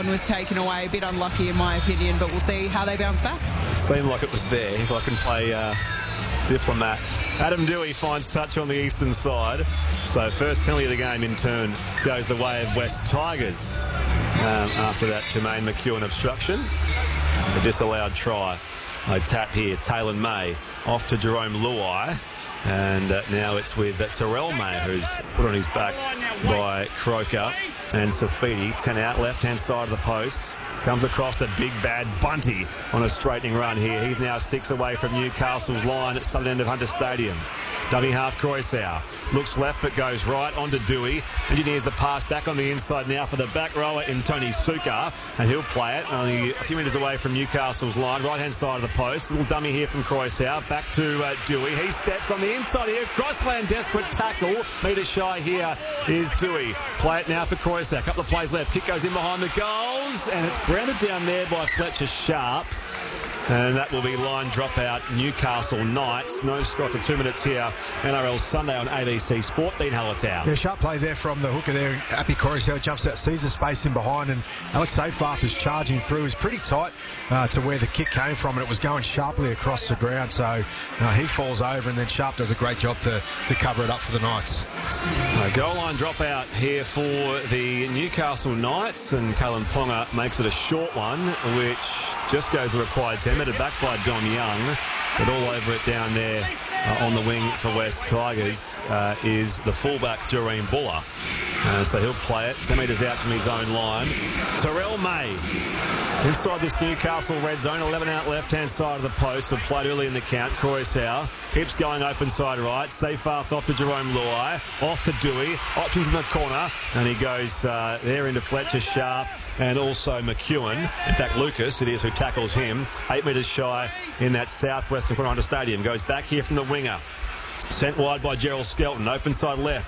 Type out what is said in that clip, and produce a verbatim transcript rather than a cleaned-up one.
one was taken away. A bit unlucky in my opinion, but we'll see how they bounce back. Seemed like it was there. If I can play uh, diplomat. Adam Dewey finds touch on the eastern side. So first penalty of the game in turn goes the way of West Tigers um, after that Jermaine McEwen obstruction. The disallowed try. A tap here, Taylor May off to Jerome Luai. And uh, now it's with uh, Terrell May, who's put on his back by Croker and Safidi. ten out, left-hand side of the post. Comes across a big bad Bunty on a straightening run here. He's now six away from Newcastle's line at southern end of Hunter Stadium. Dummy half Croissau. Looks left but goes right onto Dewey. Engineers the pass back on the inside now for the back rower in Tony Suka. And he'll play it only a few metres away from Newcastle's line. Right-hand side of the post. Little dummy here from Croissau. Back to uh, Dewey. He steps on the inside here. Crossland desperate tackle. Metre shy here is Dewey. Play it now for Croissau. A couple of plays left. Kick goes in behind the goals. And it's grounded down there by Fletcher Sharp. And that will be line dropout Newcastle Knights. No score for two minutes here. N R L Sunday on A B C Sport. Dean Hallertau. Yeah, sharp play there from the hooker there. Appy Croissau jumps out, sees the space in behind, and Alex Seyfarth is charging through. He's pretty tight uh, to where the kick came from, and it was going sharply across the ground. So uh, he falls over, and then Sharp does a great job to, to cover it up for the Knights. A goal line dropout here for the Newcastle Knights, and Kalen Ponga makes it a short one, which just goes the required ten. Meted back by Dom Young, but all over it down there uh, on the wing for West Tigers uh, is the fullback Jareen Buller. Uh, so he'll play it ten metres out from his own line. Terrell May inside this Newcastle red zone, eleven out left-hand side of the post. So played early in the count. Croissau keeps going open side right. Seyfarth off to Jerome Luai, off to Dewey. Options in the corner, and he goes uh, there into Fletcher Sharp and also McEwen. In fact, Lucas, it is who tackles him. Eight metres shy in that southwestern corner under stadium. Goes back here from the winger. Sent wide by Gerald Skelton. Open side left.